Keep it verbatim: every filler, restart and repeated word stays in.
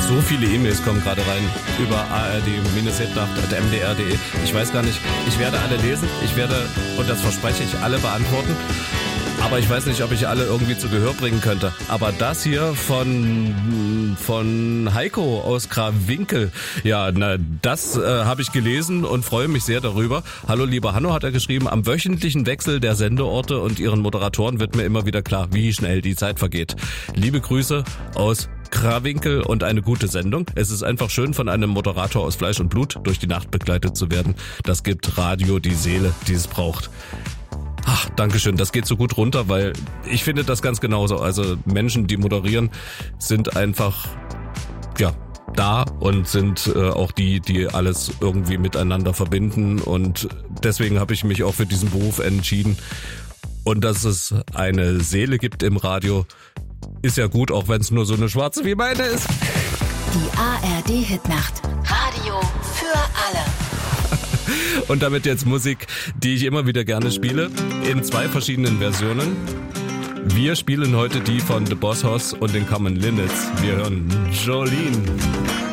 So viele E-Mails kommen gerade rein über A R D-Hitnacht at m d r punkt d e. Ich weiß gar nicht, ich werde alle lesen, ich werde, und das verspreche ich, alle beantworten. Aber ich weiß nicht, ob ich alle irgendwie zu Gehör bringen könnte. Aber das hier von von Heiko aus Krawinkel, ja, na, das äh, habe ich gelesen und freue mich sehr darüber. Hallo lieber Hanno, hat er geschrieben, am wöchentlichen Wechsel der Sendeorte und ihren Moderatoren wird mir immer wieder klar, wie schnell die Zeit vergeht. Liebe Grüße aus Krawinkel und eine gute Sendung. Es ist einfach schön, von einem Moderator aus Fleisch und Blut durch die Nacht begleitet zu werden. Das gibt Radio die Seele, die es braucht. Ach, Dankeschön, das geht so gut runter, weil ich finde das ganz genauso. Also Menschen, die moderieren, sind einfach, ja, da und sind äh, auch die, die alles irgendwie miteinander verbinden. Und deswegen habe ich mich auch für diesen Beruf entschieden. Und dass es eine Seele gibt im Radio, ist ja gut, auch wenn es nur so eine schwarze wie meine ist. Die A R D-Hitnacht. Radio für alle. Und damit jetzt Musik, die ich immer wieder gerne spiele, in zwei verschiedenen Versionen. Wir spielen heute die von The Boss Hoss und den Common Linnets. Wir hören Jolene.